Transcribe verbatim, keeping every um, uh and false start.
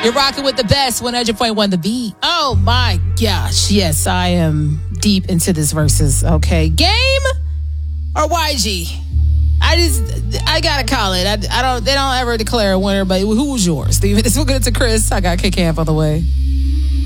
You're rocking with the best, one hundred point one The Beat. Oh my gosh. Yes, I am deep into this verses. Okay. Game or Y G? I just, I gotta call it. I, I don't, they don't ever declare a winner, but who was yours? Let's look at it to Chris. I got K Camp on the way.